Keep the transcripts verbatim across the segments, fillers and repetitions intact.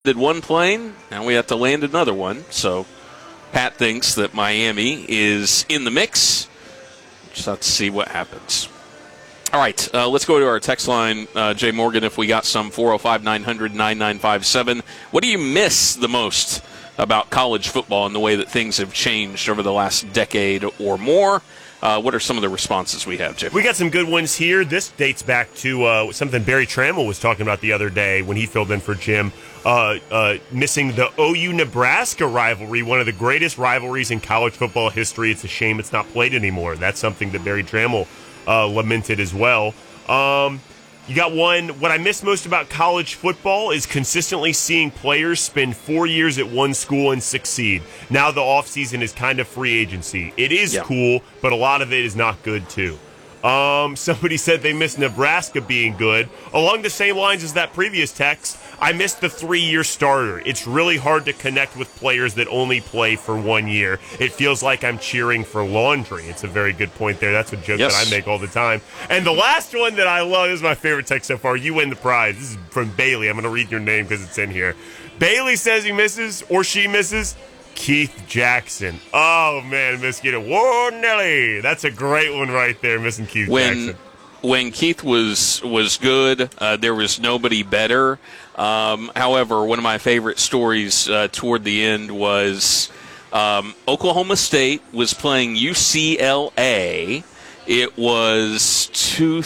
landed one plane, and we have to land another one. So Pat thinks that Miami is in the mix. Just have to see what happens. All right, uh, let's go to our text line, uh, Jay Morgan, if we got some, four oh five, nine hundred, ninety-nine fifty-seven. What do you miss the most about college football and the way that things have changed over the last decade or more? Uh, what are some of the responses we have, Jim? We got some good ones here. This dates back to uh, something Barry Trammell was talking about the other day when he filled in for Jim, uh, uh, missing the O U-Nebraska rivalry, one of the greatest rivalries in college football history. It's a shame it's not played anymore. That's something that Barry Trammell uh, lamented as well. Um, you got one, what I miss most about college football is consistently seeing players spend four years at one school and succeed. Now the offseason is kind of free agency. It is yeah. cool, but a lot of it is not good too. Um, somebody said they miss Nebraska being good. Along the same lines as that previous text, I missed the three-year starter. It's really hard to connect with players that only play for one year. It feels like I'm cheering for laundry. It's a very good point there. That's a joke yes. that I make all the time. And the last one that I love, this is my favorite text so far. You win the prize. This is from Bailey. I'm going to read your name because it's in here. Bailey says he misses, or she misses, Keith Jackson. Oh, man, miss get it. Whoa, Nelly. That's a great one right there, missing Keith when, Jackson. When Keith was was good, uh, there was nobody better. Um, however, one of my favorite stories uh, toward the end was um, Oklahoma State was playing U C L A. It was two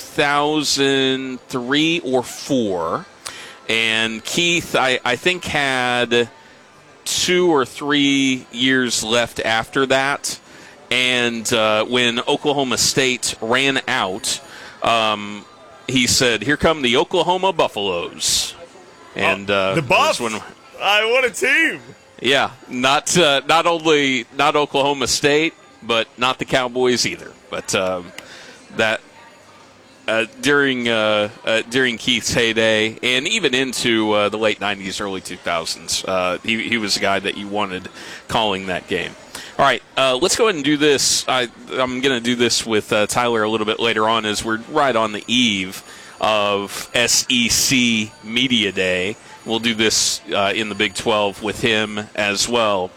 thousand three or four. And Keith, I, I think, had two or three years left after that. And uh, when Oklahoma State ran out, um, he said, "Here come the Oklahoma Buffaloes." And uh, the Buffs. When, I want a team. Yeah, not uh, not only not Oklahoma State, but not the Cowboys either. But um, that uh, during uh, uh, during Keith's heyday, and even into uh, the late nineties, early two thousands, uh, he he was the guy that you wanted calling that game. All right, uh, let's go ahead and do this. I, I'm going to do this with uh, Tyler a little bit later on, as we're right on the eve of S E C Media Day. We'll do this uh, in the Big twelve with him as well.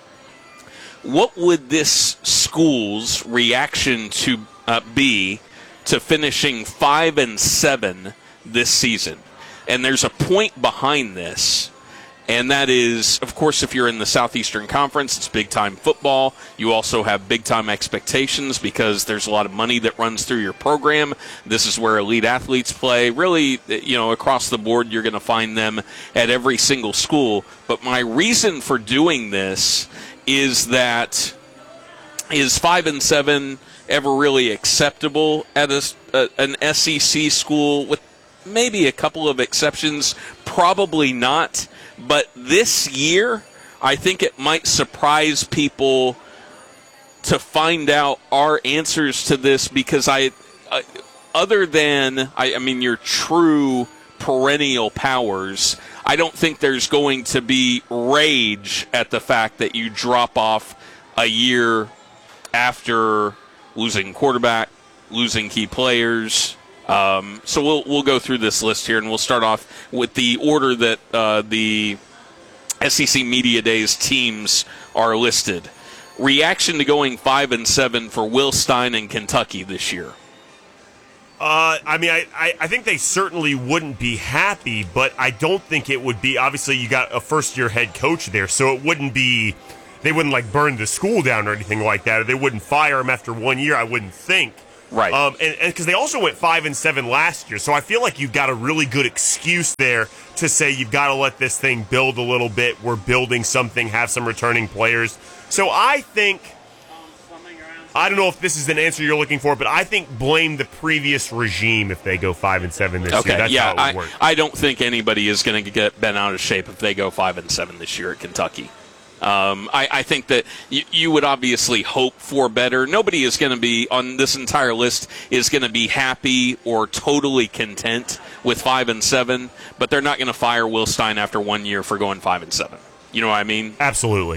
What would this school's reaction to uh, be to finishing five and seven this season? And there's a point behind this. And that is, of course, if you're in the Southeastern Conference, it's big-time football. You also have big-time expectations because there's a lot of money that runs through your program. This is where elite athletes play. Really, you know, across the board, you're going to find them at every single school. But my reason for doing this is that is five and seven ever really acceptable at a, a, an S E C school with maybe a couple of exceptions? Probably not. But this year, I think it might surprise people to find out our answers to this because I, uh, other than, I, I mean, your true perennial powers, I don't think there's going to be rage at the fact that you drop off a year after losing quarterback, losing key players. Um, so we'll we'll go through this list here, and we'll start off with the order that uh, the S E C Media Days teams are listed. Reaction to going five and seven for Will Stein in Kentucky this year. Uh, I mean, I, I, I think they certainly wouldn't be happy, but I don't think it would be. Obviously, you got a first-year head coach there, so it wouldn't be. They wouldn't like burn the school down or anything like that, or they wouldn't fire him after one year. I wouldn't think. Right. Um, and because they also went five and seven last year, so I feel like you've got a really good excuse there to say you've got to let this thing build a little bit. We're building something, have some returning players. So I think, I don't know if this is an answer you're looking for, but I think blame the previous regime if they go five and seven this okay, year. That's yeah, how it would I, work. I don't think anybody is going to get bent out of shape if they go five and seven this year at Kentucky. Um, I, I think that you, you would obviously hope for better. Nobody is going to be, on this entire list, is going to be happy or totally content with five and seven, but they're not going to fire Will Stein after one year for going five and seven. You know what I mean? Absolutely.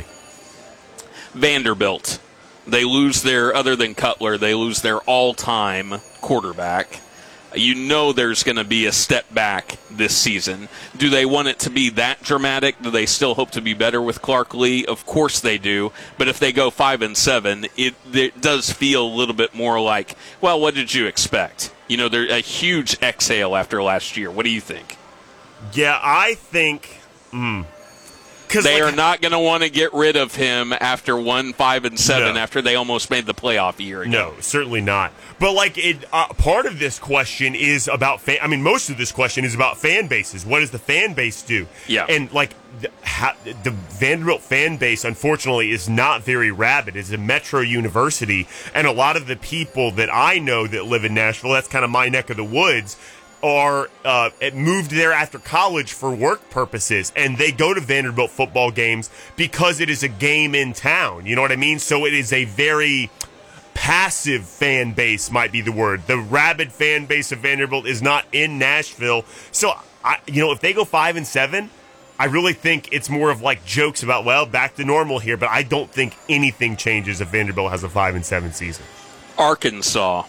Vanderbilt. They lose their, other than Cutler, they lose their all-time quarterback. You know there's going to be a step back this season. Do they want it to be that dramatic? Do they still hope to be better with Clark Lee? Of course they do. But if they go five and seven, it, it does feel a little bit more like, well, what did you expect? You know, they're a huge exhale after last year. What do you think? Yeah, I think. Mm, They like, are not going to want to get rid of him after one five and seven no. after they almost made the playoff a year ago. No, certainly not. But like, it, uh, part of this question is about fan. I mean, most of this question is about fan bases. What does the fan base do? Yeah, and like the, ha, the Vanderbilt fan base, unfortunately, is not very rabid. It's a metro university, and a lot of the people that I know that live in Nashville, that's kind of my neck of the woods, are uh, moved there after college for work purposes, and they go to Vanderbilt football games because it is a game in town. You know what I mean? So it is a very passive fan base, might be the word. The rabid fan base of Vanderbilt is not in Nashville. So, I, you know, if they go five and seven, I really think it's more of like jokes about, well, back to normal here. But I don't think anything changes if Vanderbilt has a five and seven season. Arkansas.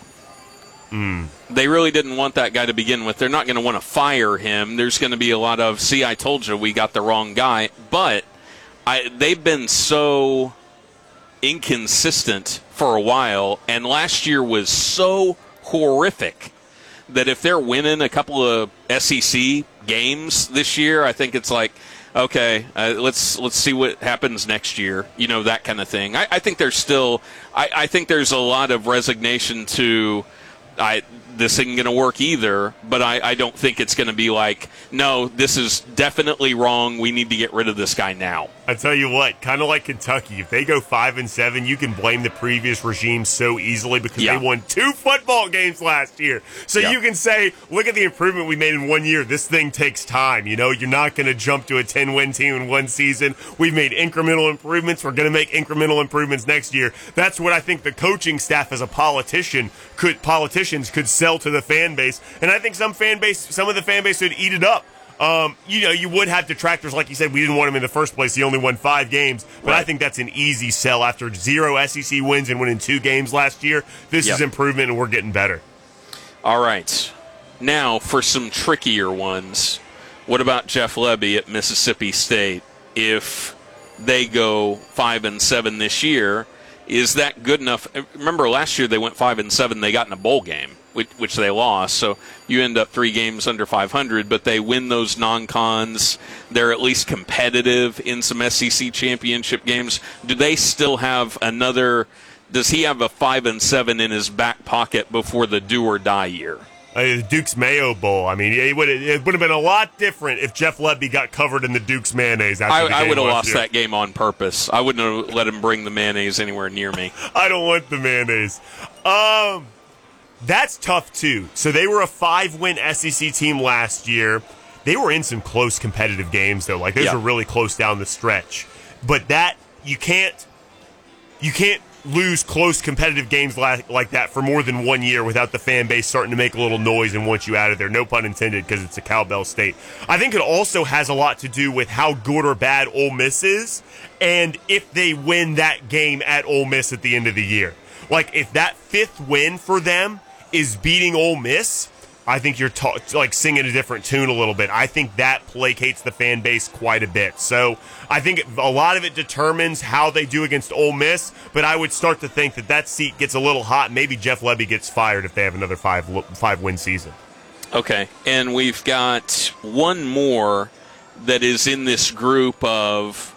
Mm. They really didn't want that guy to begin with. They're not going to want to fire him. There's going to be a lot of, see, I told you we got the wrong guy. But I, they've been so inconsistent for a while, and last year was so horrific that if they're winning a couple of S E C games this year, I think it's like, okay, uh, let's let's see what happens next year. You know, that kind of thing. I, I think there's still, I, I think there's a lot of resignation to, I this isn't going to work either, but I, I don't think it's going to be like, no, this is definitely wrong. We need to get rid of this guy now. I tell you what, kind of like Kentucky, if they go five and seven, you can blame the previous regime so easily because yeah. they won two football games last year. So yeah. you can say, look at the improvement we made in one year. This thing takes time. You know, you're not going to jump to a ten-win team in one season. We've made incremental improvements. We're going to make incremental improvements next year. That's what I think the coaching staff as a politician could, politicians could sell to the fan base. And I think some fan base, some of the fan base would eat it up. Um, you know, you would have detractors, like you said. We didn't want him in the first place. He only won five games, but right. I think that's an easy sell after zero S E C wins and winning two games last year. This yep. is improvement, and we're getting better. All right, now for some trickier ones. What about Jeff Lebby at Mississippi State? If they go five and seven this year, is that good enough? Remember last year they went five and seven. They got in a bowl game, which, which they lost. So you end up three games under five hundred, but they win those non-cons. They're at least competitive in some S E C championship games. Do they still have another? Does he have a five and seven in his back pocket before the do or die year? Uh, Duke's Mayo Bowl. I mean, it would it would have been a lot different if Jeff Lebby got covered in the Duke's mayonnaise. After I, the game I would have last lost year. that game on purpose. I wouldn't have let him bring the mayonnaise anywhere near me. I don't want the mayonnaise. Um. That's tough, too. So they were a five-win S E C team last year. They were in some close competitive games, though. Like, those yeah. were really close down the stretch. But that, you can't, you can't lose close competitive games like, like that for more than one year without the fan base starting to make a little noise and want you out of there. No pun intended, because it's a Cowbell State. I think it also has a lot to do with how good or bad Ole Miss is, and if they win that game at Ole Miss at the end of the year. Like, if that fifth win for them is beating Ole Miss, I think you're ta- like singing a different tune a little bit. I think that placates the fan base quite a bit. So I think a lot of it determines how they do against Ole Miss, but I would start to think that that seat gets a little hot. Maybe Jeff Lebby gets fired if they have another five five win season. Okay, and we've got one more that is in this group of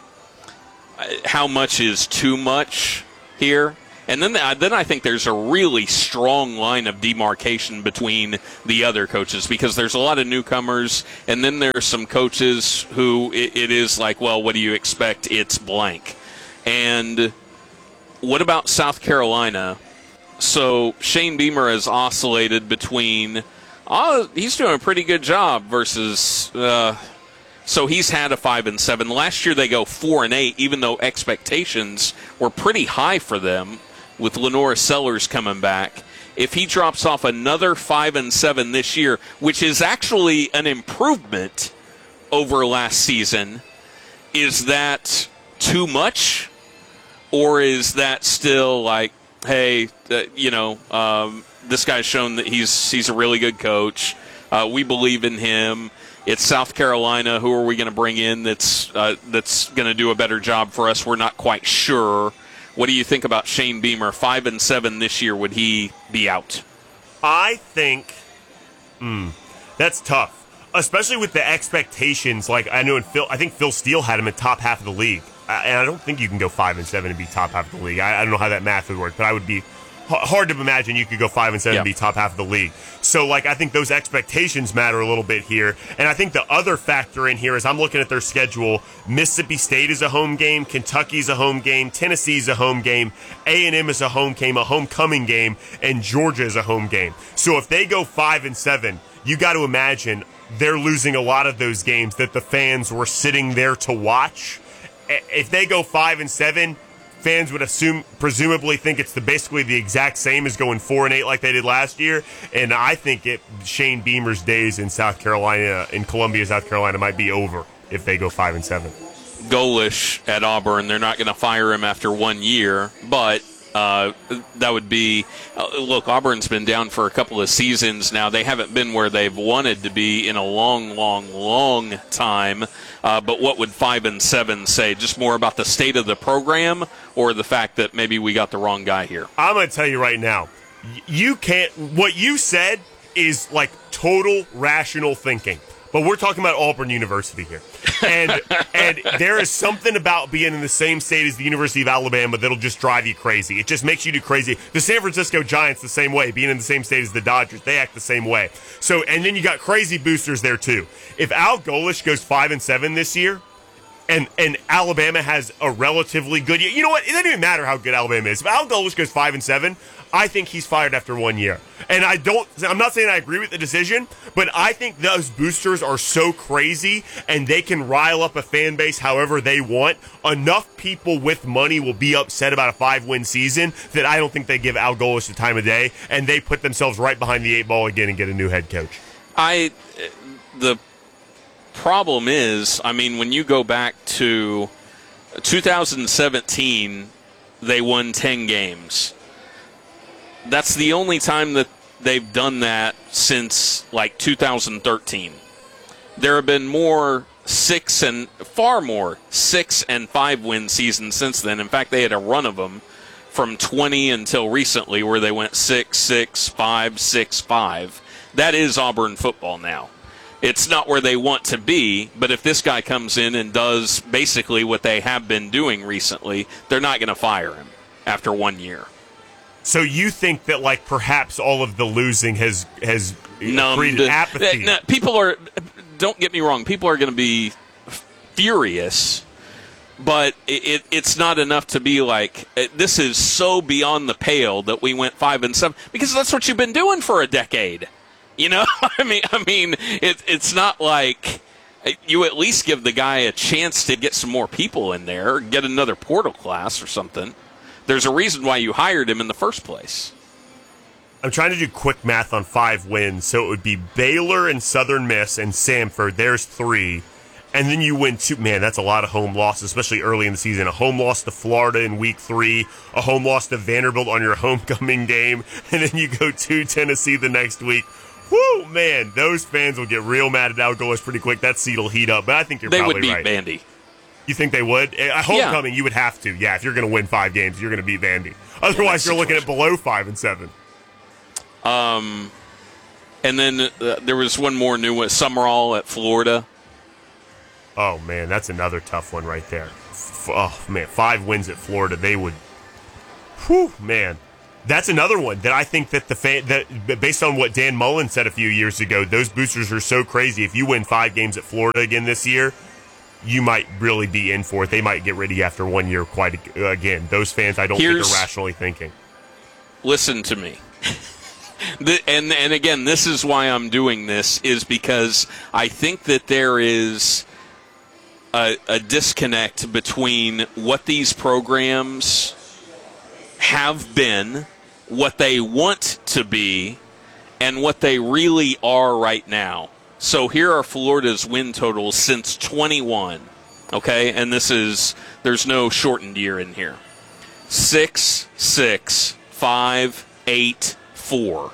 how much is too much here. And then, then I think there's a really strong line of demarcation between the other coaches because there's a lot of newcomers, and then there's some coaches who it, it is like, well, what do you expect? It's blank. And what about South Carolina? So Shane Beamer has oscillated between, oh, he's doing a pretty good job versus, uh, so he's had a five and seven. Last year they go four and eight, even though expectations were pretty high for them. With Lenora Sellers coming back, if he drops off another five and seven this year, which is actually an improvement over last season, is that too much, or is that still like, hey, uh, you know, um, this guy's shown that he's he's a really good coach. Uh, we believe in him. It's South Carolina. Who are we going to bring in that's uh, that's going to do a better job for us? We're not quite sure. What do you think about Shane Beamer? Five and seven this year. Would he be out? I think mm, that's tough, especially with the expectations. Like I know, in Phil, I think Phil Steele had him in top half of the league, uh, and I don't think you can go five and seven and be top half of the league. I, I don't know how that math would work, but I would be hard to imagine you could go five and seven yeah. and be top half of the league. So, like, I think those expectations matter a little bit here. And I think the other factor in here is I'm looking at their schedule. Mississippi State is a home game. Kentucky's a home game. Tennessee's a home game. A and M is a home game, a homecoming game. And Georgia is a home game. So if they go five and seven, you got to imagine they're losing a lot of those games that the fans were sitting there to watch. If they go five and seven, fans would assume, presumably think it's the basically the exact same as going four and eight like they did last year. And I think it Shane Beamer's days in South Carolina, in Columbia, South Carolina, might be over if they go five and seven. Golish at Auburn, they're not going to fire him after one year, but uh, that would be uh, look. Auburn's been down for a couple of seasons now. They haven't been where they've wanted to be in a long, long, long time. Uh, but what would five and seven say? Just more about the state of the program, or the fact that maybe we got the wrong guy here? I'm going to tell you right now, you can't. What you said is like total rational thinking. But we're talking about Auburn University here. And and there is something about being in the same state as the University of Alabama that'll just drive you crazy. It just makes you do crazy. The San Francisco Giants the same way, being in the same state as the Dodgers, they act the same way. So and then you got crazy boosters there too. If Al Golish goes five and seven this year, and and Alabama has a relatively good year, you know what? It doesn't even matter how good Alabama is. If Al Golish goes five and seven, I think he's fired after one year. And I don't, I'm not saying I agree with the decision, but I think those boosters are so crazy and they can rile up a fan base however they want. Enough people with money will be upset about a five-win season that I don't think they give Al Golish the time of day, and they put themselves right behind the eight ball again and get a new head coach. I, the problem is, I mean, when you go back to two thousand seventeen, they won ten games. That's the only time that they've done that since, like, two thousand thirteen. There have been more six and far more six and five win seasons since then. In fact, they had a run of them from twenty until recently where they went six, six, five, six, five. That is Auburn football now. It's not where they want to be, but if this guy comes in and does basically what they have been doing recently, they're not going to fire him after one year. So you think that, like, perhaps all of the losing has has Numbed. created apathy? No, people are, don't get me wrong, people are going to be furious, but it, it, it's not enough to be like, this is so beyond the pale that we went five and seven, because that's what you've been doing for a decade. You know, I mean, I mean, it, it's not like you at least give the guy a chance to get some more people in there, or get another portal class or something. There's a reason why you hired him in the first place. I'm trying to do quick math on five wins, so it would be Baylor and Southern Miss and Samford. There's three. And then you win two. Man, that's a lot of home losses, especially early in the season. A home loss to Florida in week three, a home loss to Vanderbilt on your homecoming game, and then you go to Tennessee the next week. Woo, man, those fans will get real mad at Al Golish pretty quick. That seat will heat up, but I think you're they probably would beat right. Vandy. You think they would? At homecoming, yeah. You would have to. Yeah, if you're going to win five games, you're going to beat Vandy. Otherwise, yeah, you're looking at below five and seven. Um, and then uh, there was one more new one, Summerall at Florida. Oh, man, that's another tough one right there. F- oh, man, five wins at Florida, they would. Whew, man. That's another one that I think that the fan, that based on what Dan Mullen said a few years ago, those boosters are so crazy. If you win five games at Florida again this year, you might really be in for it. They might get rid of you after one year quite again. Those fans, I don't Here's, think are rationally thinking. Listen to me. the, and, and again, this is why I'm doing this, is because I think that there is a, a disconnect between what these programs have been, what they want to be, and what they really are right now. So here are Florida's win totals since twenty-one, okay? And this is, there's no shortened year in here. Six, six, five, eight, four.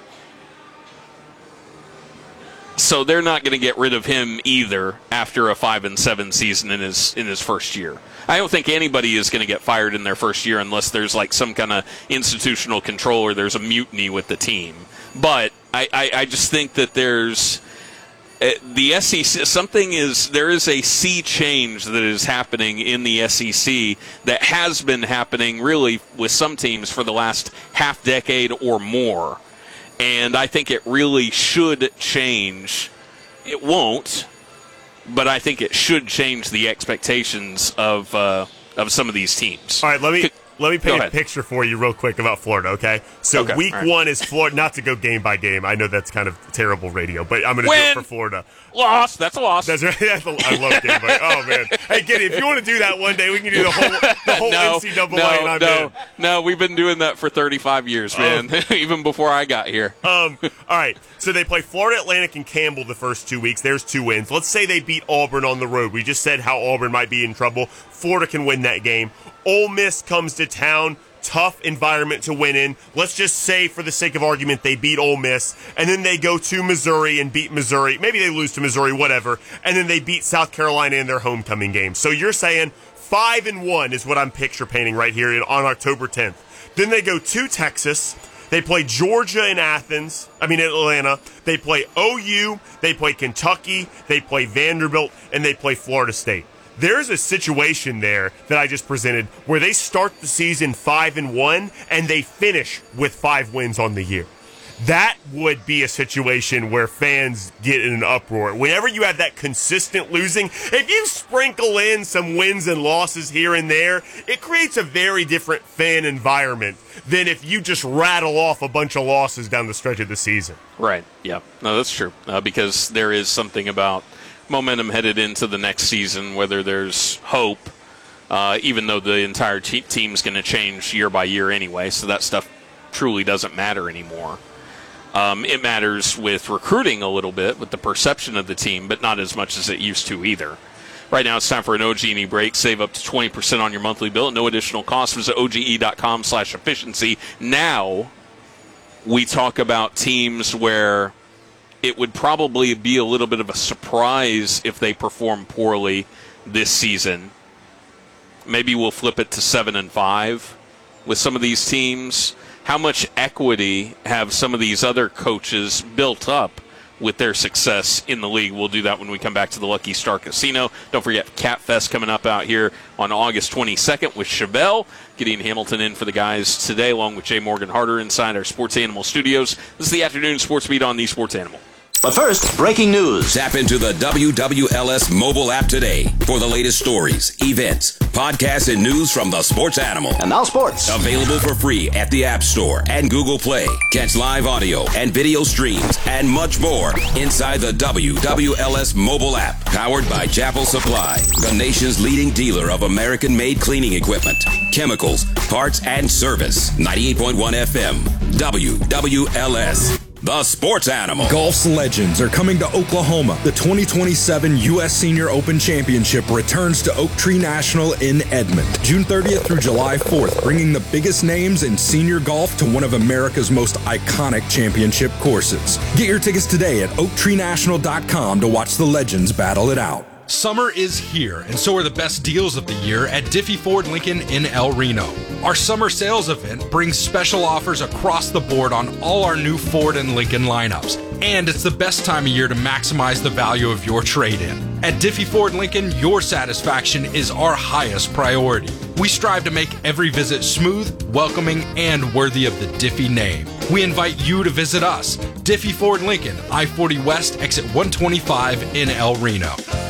So they're not going to get rid of him either after a five and seven season in his in his first year. I don't think anybody is going to get fired in their first year unless there's like some kind of institutional control or there's a mutiny with the team. But I, I, I just think that there's uh, the S E C. Something is there is a sea change that is happening in the S E C that has been happening really with some teams for the last half decade or more. And I think it really should change. It won't, but I think it should change the expectations of uh, of some of these teams. All right, let me Could, let me paint a picture for you real quick about Florida, okay? So okay, week right. one is Florida. Not to go game by game. I know that's kind of terrible radio, but I'm going to do it for Florida. Loss. That's a loss. That's right. I love game by. Oh man. Hey, Giddy, if you want to do that one day, we can do the whole the whole no, N C double A. no, and I'm no, in. no. We've been doing that for thirty-five years, man. Um, Even before I got here. um. All right. So they play Florida Atlantic and Campbell the first two weeks. There's two wins. Let's say they beat Auburn on the road. We just said how Auburn might be in trouble. Florida can win that game. Ole Miss comes to town. Tough environment to win in. Let's just say, for the sake of argument, they beat Ole Miss, and then they go to Missouri and beat Missouri. Maybe they lose to Missouri, whatever, and then they beat South Carolina in their homecoming game. So you're saying five and one is what I'm picture painting right here in, on October tenth. Then they go to Texas. They play Georgia in Athens. I mean, in Atlanta. They play O U. They play Kentucky. They play Vanderbilt, and they play Florida State. There's a situation there that I just presented where they start the season five and one and they finish with five wins on the year. That would be a situation where fans get in an uproar. Whenever you have that consistent losing, if you sprinkle in some wins and losses here and there, it creates a very different fan environment than if you just rattle off a bunch of losses down the stretch of the season. Right. Yeah. No, that's true. Uh, because there is something about momentum headed into the next season, whether there's hope, uh, even though the entire te- team's going to change year by year anyway, so that stuff truly doesn't matter anymore. Um, it matters with recruiting a little bit, with the perception of the team, but not as much as it used to either. Right now it's time for an O G E break. Save up to twenty percent on your monthly bill at no additional cost. Visit O G E dot com slash efficiency. Now we talk about teams where it would probably be a little bit of a surprise if they perform poorly this season. Maybe we'll flip it to seven and five with some of these teams. How much equity have some of these other coaches built up with their success in the league? We'll do that when we come back to the Lucky Star Casino. Don't forget Cat Fest coming up out here on August twenty-second with Chevelle. Gideon Hamilton in for the guys today, along with Jay Morgan Harder inside our Sports Animal studios. This is the afternoon sports beat on the Sports Animal. But first, breaking news. Tap into the W W L S mobile app today for the latest stories, events, podcasts, and news from the Sports Animal. And now sports. Available for free at the App Store and Google Play. Catch live audio and video streams and much more inside the W W L S mobile app. Powered by Chapel Supply, the nation's leading dealer of American-made cleaning equipment, chemicals, parts, and service. ninety-eight point one F M, W W L S. The Sports Animal. Golf's legends are coming to Oklahoma. The twenty twenty-seven U S Senior Open Championship returns to Oak Tree National in Edmond, June thirtieth through July fourth, bringing the biggest names in senior golf to one of America's most iconic championship courses. Get your tickets today at oak tree national dot com to watch the legends battle it out. Summer is here, and so are the best deals of the year at Diffie Ford Lincoln in El Reno. Our summer sales event brings special offers across the board on all our new Ford and Lincoln lineups. And it's the best time of year to maximize the value of your trade-in. At Diffie Ford Lincoln, your satisfaction is our highest priority. We strive to make every visit smooth, welcoming, and worthy of the Diffie name. We invite you to visit us, Diffie Ford Lincoln, I forty West, exit one twenty-five in El Reno.